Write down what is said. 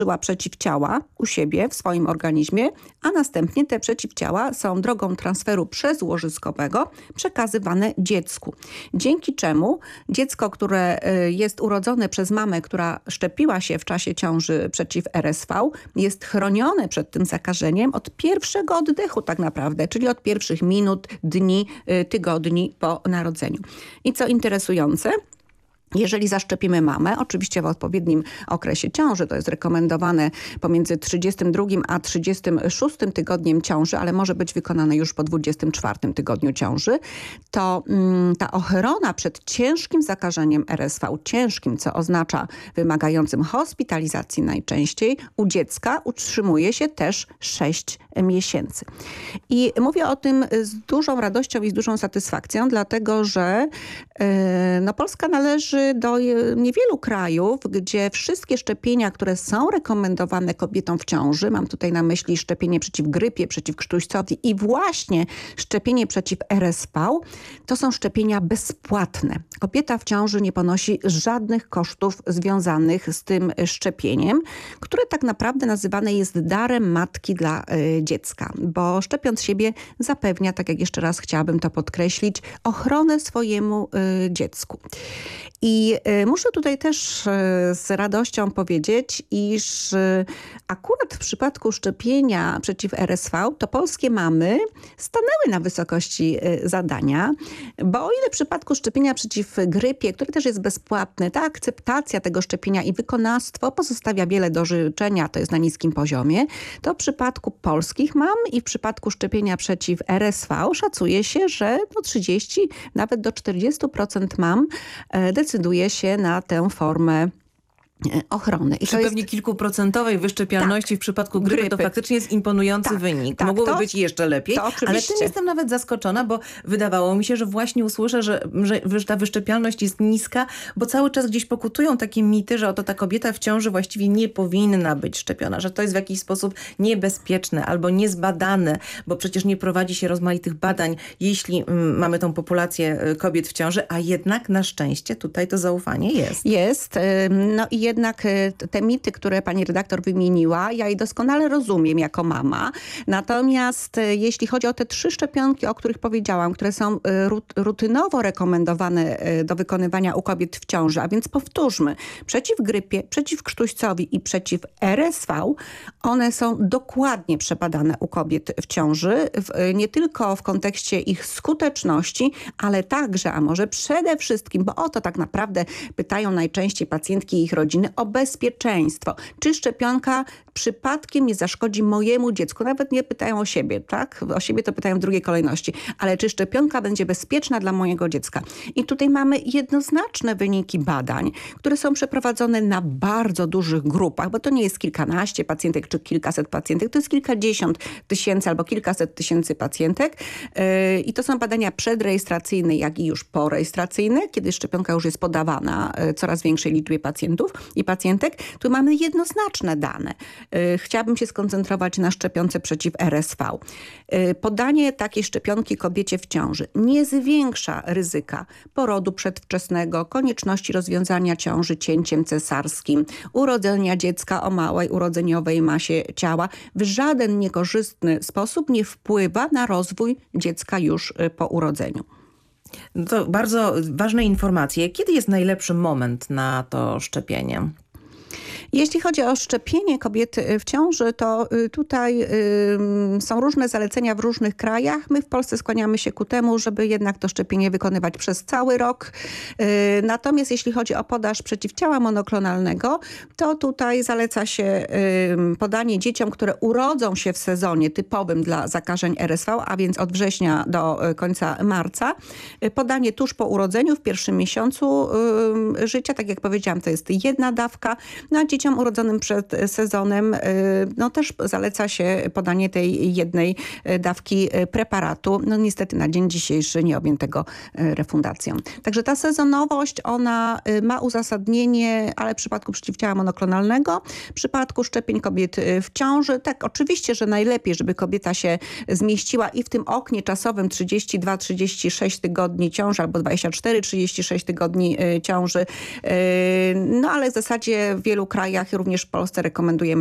przeciwciała u siebie w swoim organizmie, a następnie te przeciwciała są drogą transferu przezłożyskowego przekazywane dziecku. Dzięki czemu dziecko, które jest urodzone przez mamę, która szczepiła się w czasie ciąży przeciw RSV, jest chronione przed tym zakażeniem od pierwszego oddechu tak naprawdę, czyli od pierwszych minut, dni, tygodni po narodzeniu. I co interesujące, jeżeli zaszczepimy mamę, oczywiście w odpowiednim okresie ciąży, to jest rekomendowane pomiędzy 32 a 36 tygodniem ciąży, ale może być wykonane już po 24 tygodniu ciąży, to ta ochrona przed ciężkim zakażeniem RSV, ciężkim, co oznacza wymagającym hospitalizacji najczęściej, u dziecka utrzymuje się też 6 miesięcy. I mówię o tym z dużą radością i z dużą satysfakcją, dlatego że Polska należy do niewielu krajów, gdzie wszystkie szczepienia, które są rekomendowane kobietom w ciąży, mam tutaj na myśli szczepienie przeciw grypie, przeciw krztuścowi i właśnie szczepienie przeciw RSV, to są szczepienia bezpłatne. Kobieta w ciąży nie ponosi żadnych kosztów związanych z tym szczepieniem, które tak naprawdę nazywane jest darem matki dla dziecka, bo szczepiąc siebie zapewnia, tak jak jeszcze raz chciałabym to podkreślić, ochronę swojemu dziecku. I muszę tutaj też z radością powiedzieć, iż akurat w przypadku szczepienia przeciw RSV to polskie mamy stanęły na wysokości zadania, bo o ile w przypadku szczepienia przeciw grypie, które też jest bezpłatne, ta akceptacja tego szczepienia i wykonawstwo pozostawia wiele do życzenia, to jest na niskim poziomie, to w przypadku polskich mam i w przypadku szczepienia przeciw RSV szacuje się, że do 30, nawet do 40% mam decyduje się na tę formę ochrony. Przy pewnie kilkuprocentowej wyszczepialności w przypadku grypy to faktycznie jest imponujący wynik. Mogłoby być jeszcze lepiej, ale tym jestem nawet zaskoczona, bo wydawało mi się, że właśnie usłyszę, że ta wyszczepialność jest niska, bo cały czas gdzieś pokutują takie mity, że oto ta kobieta w ciąży właściwie nie powinna być szczepiona, że to jest w jakiś sposób niebezpieczne albo niezbadane, bo przecież nie prowadzi się rozmaitych badań, jeśli mamy tą populację kobiet w ciąży, a jednak na szczęście tutaj to zaufanie jest. Jest. No i jednak te mity, które pani redaktor wymieniła, ja je doskonale rozumiem jako mama. Natomiast jeśli chodzi o te 3 szczepionki, o których powiedziałam, które są rutynowo rekomendowane do wykonywania u kobiet w ciąży, a więc powtórzmy, przeciw grypie, przeciw krztuścowi i przeciw RSV, one są dokładnie przebadane u kobiet w ciąży, nie tylko w kontekście ich skuteczności, ale także, a może przede wszystkim, bo o to tak naprawdę pytają najczęściej pacjentki i ich rodziny, o bezpieczeństwo. Czy szczepionka przypadkiem nie zaszkodzi mojemu dziecku? Nawet nie pytają o siebie, tak? O siebie to pytają w drugiej kolejności. Ale czy szczepionka będzie bezpieczna dla mojego dziecka? I tutaj mamy jednoznaczne wyniki badań, które są przeprowadzone na bardzo dużych grupach, bo to nie jest kilkanaście pacjentek czy kilkaset pacjentek, to jest kilkadziesiąt tysięcy albo kilkaset tysięcy pacjentek. I to są badania przedrejestracyjne, jak i już porejestracyjne, kiedy szczepionka już jest podawana coraz większej liczbie pacjentów i pacjentek. Tu mamy jednoznaczne dane. Chciałabym się skoncentrować na szczepionce przeciw RSV. Podanie takiej szczepionki kobiecie w ciąży nie zwiększa ryzyka porodu przedwczesnego, konieczności rozwiązania ciąży cięciem cesarskim, urodzenia dziecka o małej urodzeniowej masie ciała. W żaden niekorzystny sposób nie wpływa na rozwój dziecka już po urodzeniu. No to bardzo ważne informacje. Kiedy jest najlepszy moment na to szczepienie? Jeśli chodzi o szczepienie kobiet w ciąży, to tutaj są różne zalecenia w różnych krajach. My w Polsce skłaniamy się ku temu, żeby jednak to szczepienie wykonywać przez cały rok. Natomiast jeśli chodzi o podaż przeciwciała monoklonalnego, to tutaj zaleca się podanie dzieciom, które urodzą się w sezonie typowym dla zakażeń RSV, a więc od września do końca marca. Podanie tuż po urodzeniu, w pierwszym miesiącu życia, tak jak powiedziałam, to jest jedna dawka. No a dzieciom urodzonym przed sezonem no też zaleca się podanie tej jednej dawki preparatu. No niestety na dzień dzisiejszy nie objętego refundacją. Także ta sezonowość, ona ma uzasadnienie, ale w przypadku przeciwciała monoklonalnego, w przypadku szczepień kobiet w ciąży, tak oczywiście, że najlepiej, żeby kobieta się zmieściła i w tym oknie czasowym 32-36 tygodni ciąży albo 24-36 tygodni ciąży. No ale w zasadzie w wielu krajach krajach, również w Polsce rekomendujemy